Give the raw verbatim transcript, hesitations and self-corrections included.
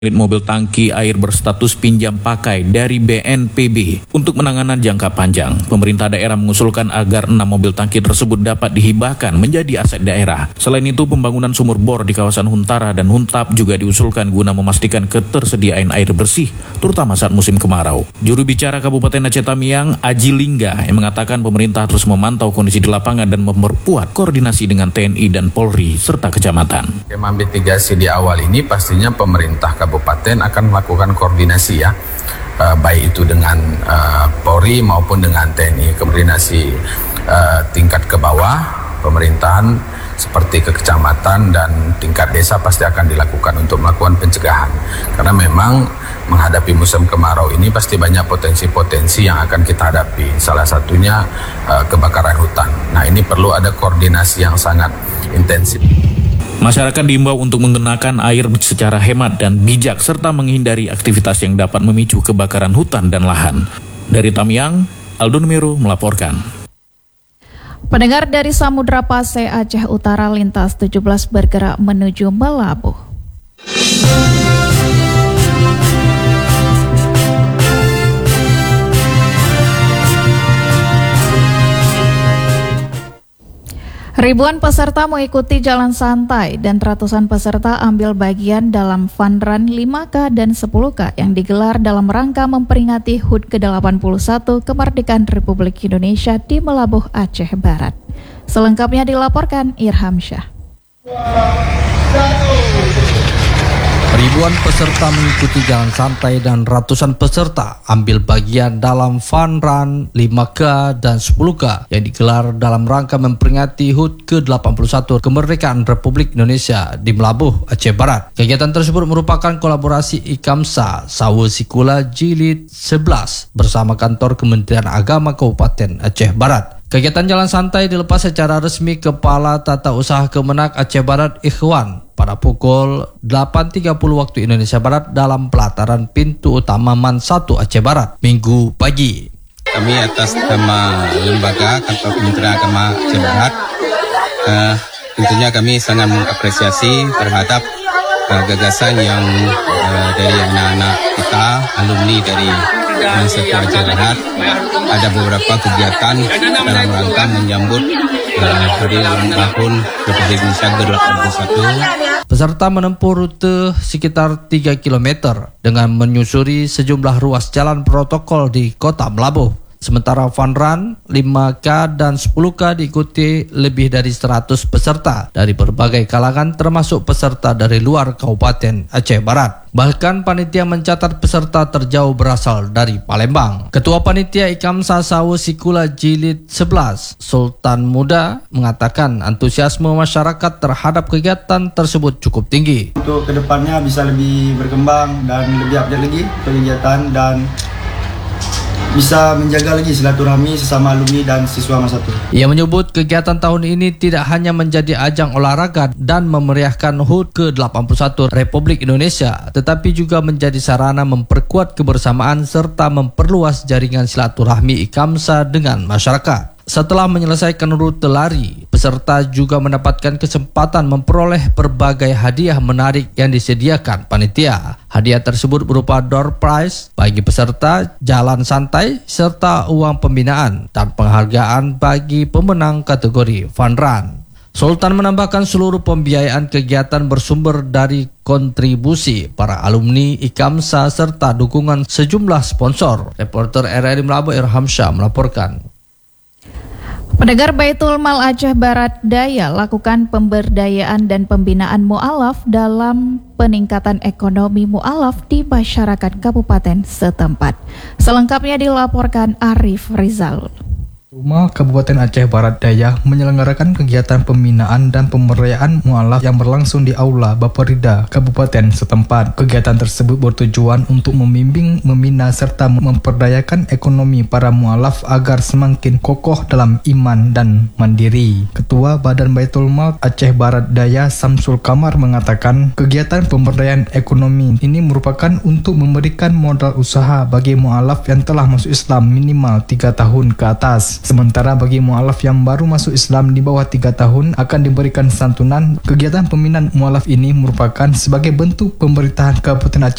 Unit mobil tangki air berstatus pinjam pakai dari B N P B untuk penanganan jangka panjang. Pemerintah daerah mengusulkan agar enam mobil tangki tersebut dapat dihibahkan menjadi aset daerah. Selain itu, pembangunan sumur bor di kawasan Huntara dan Huntap juga diusulkan guna memastikan ketersediaan air bersih, terutama saat musim kemarau. Juru bicara Kabupaten Aceh Tamiang, Aji Lingga, yang mengatakan pemerintah terus memantau kondisi di lapangan dan memperkuat koordinasi dengan T N I dan Polri serta kecamatan. Skema mitigasi di awal ini pastinya pemerintah kabupaten akan melakukan koordinasi ya, uh, baik itu dengan uh, Polri maupun dengan T N I, koordinasi uh, tingkat ke bawah pemerintahan seperti ke kecamatan dan tingkat desa pasti akan dilakukan untuk melakukan pencegahan, karena memang menghadapi musim kemarau ini pasti banyak potensi-potensi yang akan kita hadapi, salah satunya uh, kebakaran hutan. Nah, ini perlu ada koordinasi yang sangat intensif. Masyarakat diimbau untuk menggunakan air secara hemat dan bijak serta menghindari aktivitas yang dapat memicu kebakaran hutan dan lahan. Dari Tamiang, Aldo Numero melaporkan. Pendengar, dari Samudra Pasai Aceh Utara, lintas tujuh belas bergerak menuju Melabuh. Ribuan peserta mengikuti jalan santai dan ratusan peserta ambil bagian dalam Fun Run lima K dan sepuluh K yang digelar dalam rangka memperingati H U T ke delapan puluh satu Kemerdekaan Republik Indonesia di Melabuh, Aceh Barat. Selengkapnya dilaporkan Irham Syah. Ribuan peserta mengikuti jalan santai dan ratusan peserta ambil bagian dalam Fun Run lima K dan sepuluh K yang digelar dalam rangka memperingati H U T ke delapan puluh satu Kemerdekaan Republik Indonesia di Melabuh, Aceh Barat. Kegiatan tersebut merupakan kolaborasi Ikamsa Sawo Sikula Jilid sebelas bersama kantor Kementerian Agama Kabupaten Aceh Barat. Kegiatan jalan santai dilepas secara resmi Kepala Tata Usaha Kemenak Aceh Barat Ikhwan pada pukul delapan tiga puluh waktu Indonesia Barat dalam pelataran pintu utama Man satu Aceh Barat, Minggu pagi. Kami atas nama lembaga kantor Kementerian Agama Aceh Barat, uh, tentunya kami sangat mengapresiasi terhadap uh, gagasan yang uh, dari anak-anak kita, alumni dari Man satu Aceh Barat. Ada beberapa kegiatan dalam rangka menyambut uh, hari ulang tahun Republik Indonesia ke delapan puluh satu. Peserta menempuh rute sekitar tiga kilometer dengan menyusuri sejumlah ruas jalan protokol di Kota Melabuh. Sementara Fun Run lima K dan sepuluh K diikuti lebih dari seratus peserta dari berbagai kalangan, termasuk peserta dari luar Kabupaten Aceh Barat. Bahkan panitia mencatat peserta terjauh berasal dari Palembang. Ketua Panitia Ikamsa Sawo Sikula Jilid sebelas, Sultan Muda, mengatakan antusiasme masyarakat terhadap kegiatan tersebut cukup tinggi. Untuk kedepannya bisa lebih berkembang dan lebih update lagi kegiatan dan bisa menjaga lagi silaturahmi sesama alumni dan siswa masa satu. Ia menyebut kegiatan tahun ini tidak hanya menjadi ajang olahraga dan memeriahkan H U T ke delapan puluh satu Republik Indonesia, tetapi juga menjadi sarana memperkuat kebersamaan serta memperluas jaringan silaturahmi Ikamsa dengan masyarakat. Setelah menyelesaikan rute lari, peserta juga mendapatkan kesempatan memperoleh berbagai hadiah menarik yang disediakan panitia. Hadiah tersebut berupa door prize bagi peserta, jalan santai, serta uang pembinaan dan penghargaan bagi pemenang kategori Fun Run. Sultan menambahkan seluruh pembiayaan kegiatan bersumber dari kontribusi para alumni Ikamsa serta dukungan sejumlah sponsor. Reporter R R I Melabuh Irham Syah melaporkan. Pendengar, Baitul Mal Aceh Barat Daya lakukan pemberdayaan dan pembinaan mu'alaf dalam peningkatan ekonomi mu'alaf di masyarakat kabupaten setempat. Selengkapnya dilaporkan Arif Rizal. Rumah Kabupaten Aceh Barat Daya menyelenggarakan kegiatan pembinaan dan pemberdayaan mu'alaf yang berlangsung di Aula Baperida Kabupaten setempat. Kegiatan tersebut bertujuan untuk membimbing, membina serta memperdayakan ekonomi para mu'alaf agar semakin kokoh dalam iman dan mandiri. Ketua Badan Baitul Mal Aceh Barat Daya Samsul Kamar mengatakan kegiatan pemberdayaan ekonomi ini merupakan untuk memberikan modal usaha bagi mu'alaf yang telah masuk Islam minimal tiga tahun ke atas. Sementara bagi mualaf yang baru masuk Islam di bawah tiga tahun akan diberikan santunan. Kegiatan pembinaan mualaf ini merupakan sebagai bentuk pemerintahan Kabupaten Aceh